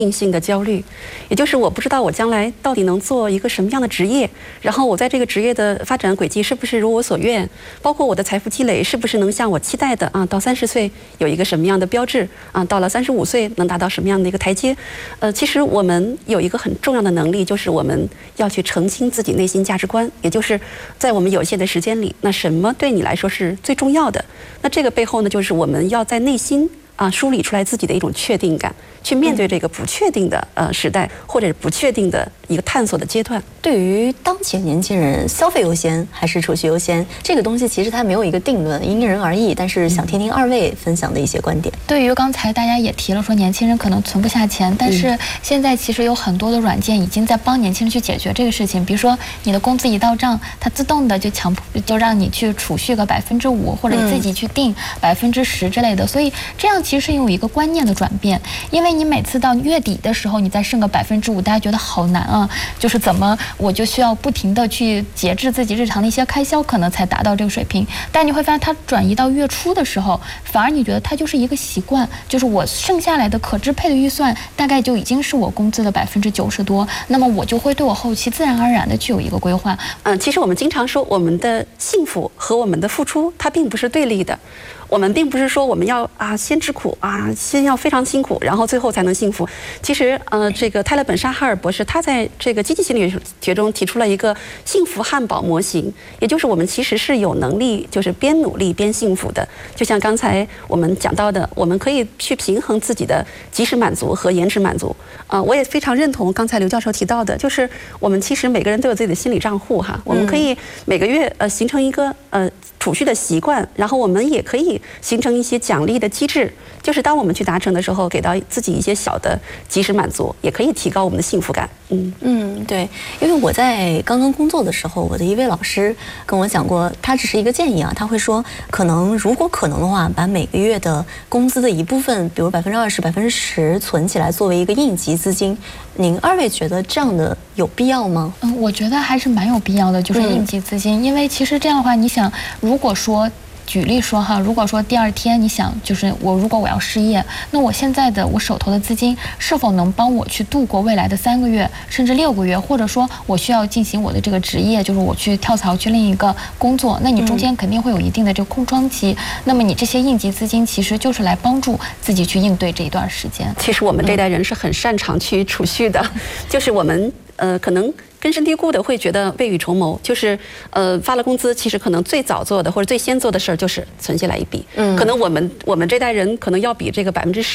性的焦虑，也就是我不知道我将来到底能做一个什么样的职业，然后我在这个职业的发展轨迹是不是如我所愿，包括我的财富积累是不是能像我期待的啊，到30岁有一个什么样的标志啊，到了35岁能达到什么样的一个台阶。其实我们有一个很重要的能力，就是我们要去澄清自己内心价值观，也就是在我们有限的时间里，那什么对你来说是最重要的？那这个背后呢，就是我们要在内心梳理出来自己的一种确定感，去面对这个不确定的时代，或者不确定的一个探索的阶段。 对于当前年轻人，消费优先还是储蓄优先，这个东西其实它没有一个定论，因人而异。但是想听听二位分享的一些观点。 对于刚才大家也提了说，年轻人可能存不下钱，但是现在其实有很多的软件已经在帮年轻人去解决这个事情。比如说你的工资一到账，它自动的就让你去储蓄个5%，或者你自己去定10%之类的。所以这样其实是有一个观念的转变，因为你每次到月底的时候，你再剩个5%，大家觉得好难啊，就是怎么我就需要不停的去节制自己日常的一些开销，可能才达到这个水平。但你会发现，它转移到月初的时候，反而你觉得它就是一个习惯，就是我剩下来的可支配的预算，大概就已经是我工资的90%多，那么我就会对我后期自然而然的去有一个规划。 其实我们经常说，我们的幸福和我们的付出，它并不是对立的。我们并不是说我们要先吃苦先要非常辛苦，然后最后才能幸福。其实这个泰勒本沙哈尔博士他在这个积极心理学中提出了一个幸福汉堡模型，也就是我们其实是有能力就是边努力边幸福的。就像刚才我们讲到的，我们可以去平衡自己的及时满足和延迟满足。我也非常认同刚才刘教授提到的，就是我们其实每个人都有自己的心理账户哈，我们可以每个月形成一个储蓄的习惯，然后我们也可以形成一些奖励的机制，就是当我们去达成的时候，给到自己一些小的及时满足，也可以提高我们的幸福感。 对，因为我在刚刚工作的时候，我的一位老师跟我讲过，他只是一个建议啊，他会说，如果可能的话，把每个月的工资的一部分，比如20%、10%存起来，作为一个应急资金。您二位觉得这样的有必要吗？ 我觉得还是蛮有必要的，就是应急资金，因为其实这样的话，你想，如果说举例说哈，如果说第2天你想就是如果我要失业，那我现在的我手头的资金是否能帮我去度过未来的3个月甚至6个月，或者说我需要进行我的这个职业，就是我去跳槽去另一个工作，那你中间肯定会有一定的这个空窗期，那么你这些应急资金其实就是来帮助自己去应对这一段时间。 其实我们这代人是很擅长去储蓄的，就是我们可能根深蒂固的会觉得未雨绸缪，就是发了工资，其实可能最早做的或者最先做的事儿就是存下来一笔。可能我们这代人可能要比这个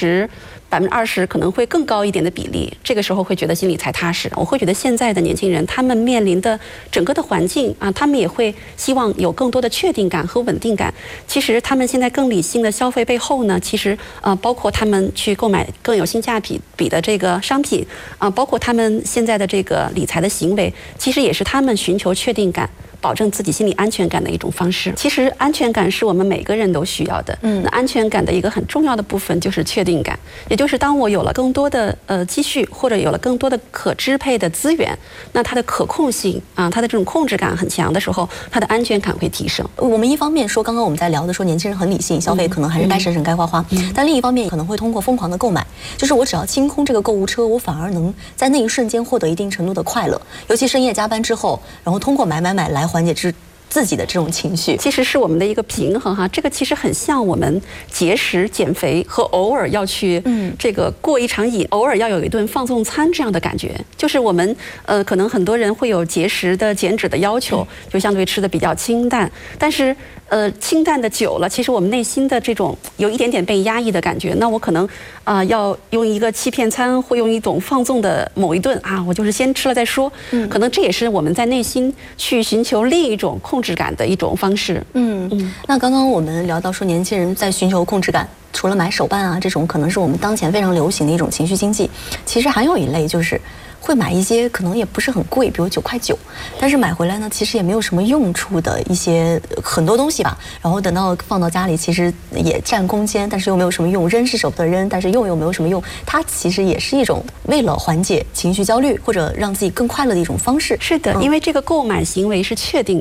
10%、20%可能会更高一点的比例，这个时候会觉得心里才踏实。我会觉得现在的年轻人，他们面临的整个的环境他们也会希望有更多的确定感和稳定感。其实他们现在更理性的消费背后呢，其实包括他们去购买更有性价比的这个商品包括他们现在的这个理财的行为，其实也是他们寻求确定感，保证自己心理安全感的一种方式。其实安全感是我们每个人都需要的。那安全感的一个很重要的部分就是确定感，也就是当我有了更多的积蓄，或者有了更多的可支配的资源，那它的可控性它的这种控制感很强的时候，它的安全感会提升。 我们一方面说，刚刚我们在聊的说年轻人很理性，消费可能还是该省省该花花，但另一方面可能会通过疯狂的购买，就是我只要清空这个购物车，我反而能在那一瞬间获得一定程度的快乐，尤其深夜加班之后，然后通过买来缓解自己的这种情绪， 其实是我们的一个平衡哈。这个其实很像我们节食减肥和偶尔要去这个过一场瘾，偶尔要有一顿放纵餐这样的感觉。就是我们可能很多人会有节食的减脂的要求，就相对吃的比较清淡，但是清淡的久了，其实我们内心的这种有一点点被压抑的感觉，那我可能要用一个欺骗餐，或用一种放纵的某一顿我就是先吃了再说。可能这也是我们在内心去寻求另一种控制感的一种方式。 那刚刚我们聊到说，年轻人在寻求控制感，除了买手办这种可能是我们当前非常流行的一种情绪经济，其实还有一类就是会买一些可能也不是很贵，比如9块9，但是买回来呢，其实也没有什么用处的一些很多东西吧。然后等到放到家里，其实也占空间，但是又没有什么用，扔是舍不得扔，但是用又没有什么用。它其实也是一种为了缓解情绪焦虑或者让自己更快乐的一种方式。 是的，因为这个购买行为是确定的。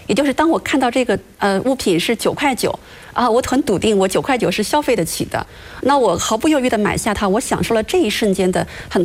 也就是当我看到这个物品是9.9块啊，我很笃定我9.9块是消费得起的，那我毫不犹豫地买下它，我享受了这一瞬间的很